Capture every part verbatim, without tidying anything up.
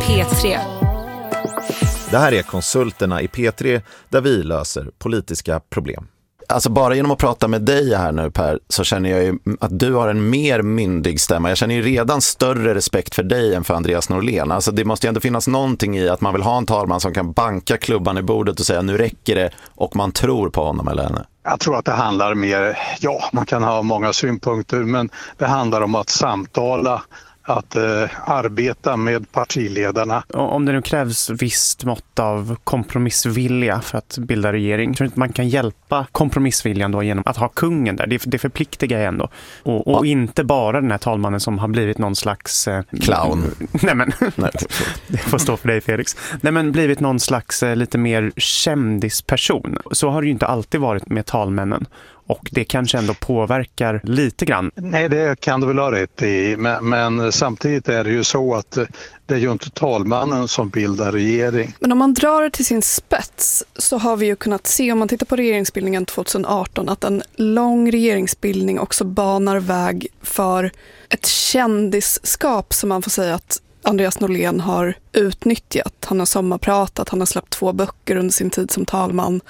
P tre. Det här är Konsulterna i P tre där vi löser politiska problem. Alltså bara genom att prata med dig här nu, Per, så känner jag ju att du har en mer myndig stämma. Jag känner ju redan större respekt för dig än för Andreas Norlén. Alltså det måste ju ändå finnas någonting i att man vill ha en talman som kan banka klubban i bordet och säga nu räcker det, och man tror på honom eller henne. Jag tror att det handlar mer, ja, man kan ha många synpunkter, men det handlar om att samtala, att eh, arbeta med partiledarna. Om det nu krävs visst mått av kompromissvilja för att bilda regering, tror inte man kan hjälpa kompromissviljan då genom att ha kungen där. Det, det förpliktigar jag ändå. Och, och ja. Inte bara den här talmannen som har blivit någon slags... Eh, Clown. Nej men, nej, det får stå för dig Felix. Nej men blivit någon slags eh, lite mer kändisperson. Så har det ju inte alltid varit med talmännen. Och det kanske ändå påverkar lite grann. Nej, det kan du väl ha rätt i. Men, men samtidigt är det ju så att det är ju inte talmannen som bildar regering. Men om man drar det till sin spets så har vi ju kunnat se, om man tittar på regeringsbildningen tjugo arton, att en lång regeringsbildning också banar väg för ett kändisskap som man får säga att Andreas Norlén har utnyttjat. Han har sommarpratat, han har släppt två böcker under sin tid som talman.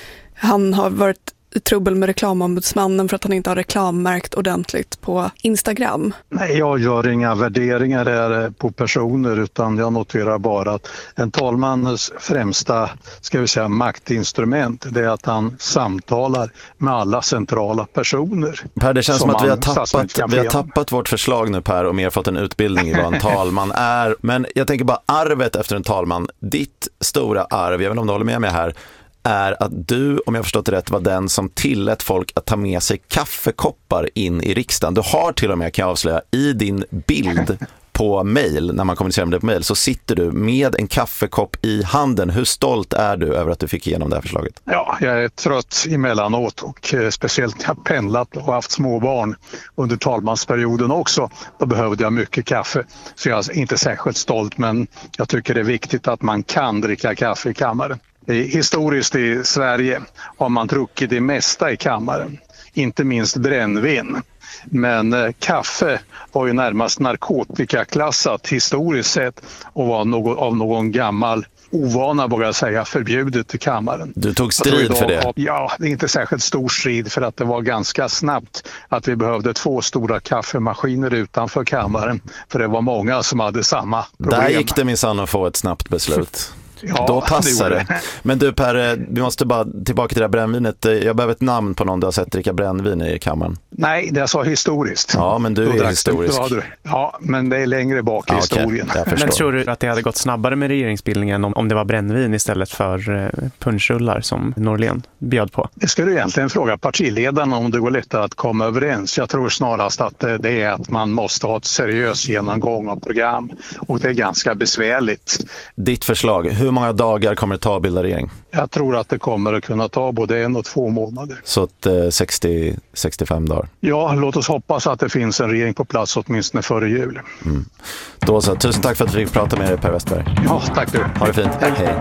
Han har varit i trubbel med reklamombudsmannen för att han inte har reklammärkt ordentligt på Instagram. Nej, jag gör inga värderingar där på personer, utan jag noterar bara att en talmans främsta, ska vi säga, maktinstrument, det är att han samtalar med alla centrala personer. Per, det känns som, som att vi har, tappat, vi har tappat vårt förslag nu, Per, och mer fått en utbildning i vad en talman är. Men jag tänker bara arvet efter en talman. Ditt stora arv, jag vet inte om du håller med mig här, är att du, om jag förstått det rätt, var den som tillät folk att ta med sig kaffekoppar in i riksdagen. Du har till och med, kan jag avslöja, i din bild på mejl, när man kommunicerar med dig på mejl, så sitter du med en kaffekopp i handen. Hur stolt är du över att du fick igenom det här förslaget? Ja, jag är trött emellanåt, och eh, speciellt när jag pendlat och haft små barn under talmansperioden också. Då behövde jag mycket kaffe, så jag är inte särskilt stolt, men jag tycker det är viktigt att man kan dricka kaffe i kammaren. Historiskt i Sverige har man druckit det mesta i kammaren, inte minst brännvin. Men eh, kaffe var ju närmast narkotikaklassat historiskt sett och var något, av någon gammal ovana, vågar jag säga, förbjudet i kammaren. Du tog strid för det? Har, ja, det är inte särskilt stor strid, för att det var ganska snabbt att vi behövde två stora kaffemaskiner utanför kammaren, för det var många som hade samma problem. Där gick det minsann att få ett snabbt beslut. Ja, då passar det. det. Men du Per, vi måste bara tillbaka till det här brännvinet. Jag behöver ett namn på någon du har sett dricka brännvin i kammaren. Nej, det jag sa historiskt. Ja, men du då är historisk. Du, ja, men det är längre bak i ja, historien. Okay. Men tror du att det hade gått snabbare med regeringsbildningen om, om det var brännvin istället för eh, punschrullar som Norlén bjöd på? Det skulle egentligen fråga partiledarna om det går lättare att komma överens. Jag tror snarast att det är att man måste ha ett seriös genomgång av program, och det är ganska besvärligt. Ditt förslag, hur många dagar kommer det ta att bilda regering? Jag tror att det kommer att kunna ta både en och två månader. Så att, eh, sextio till sextiofem dagar? Ja, låt oss hoppas att det finns en regering på plats åtminstone före jul. Mm. Då så, tusen tack för att vi fick prata med dig, Per Westberg. Ja, tack du. Ha det fint. Hej. Hej.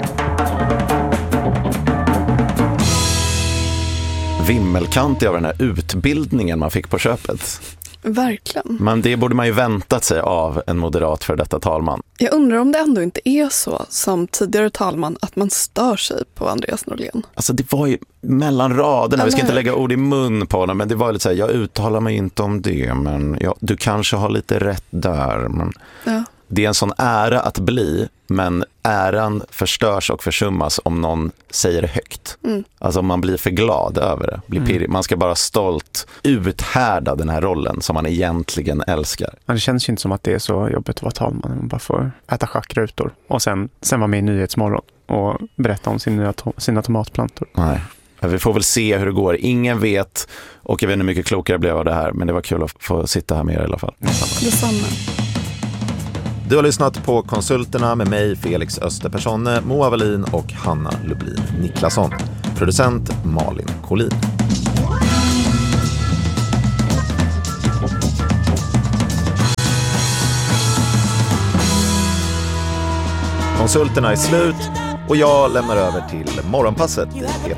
Vimmelkantig av den här utbildningen man fick på köpet. Verkligen. Men det borde man ju väntat sig av en moderat för detta talman. Jag undrar om det ändå inte är så som tidigare talman att man stör sig på Andreas Norlén. Alltså det var ju mellan raderna, Eller... vi ska inte lägga ord i mun på honom, men det var lite så här, jag uttalar mig inte om det, men ja, du kanske har lite rätt där. Men... Ja. Det är en sån ära att bli, men äran förstörs och försummas om någon säger det högt. Mm. Alltså om man blir för glad över det. Blir pirrig. Mm. Man ska bara stolt uthärda den här rollen som man egentligen älskar. Men det känns ju inte som att det är så jobbigt att vara talman. Man bara får äta schackrutor och sen, sen vara med i Nyhetsmorgon och berätta om sin, sina tomatplantor. Nej. Vi får väl se hur det går. Ingen vet, och jag vet inte hur mycket klokare blev av det här, men det var kul att få sitta här med er i alla fall. Detsamma. Du har lyssnat på Konsulterna med mig, Felix Österpersonne, Moa Wallin och Hanna Lublin Niklasson. Producent Malin Collin. Konsulterna är slut och jag lämnar över till morgonpasset.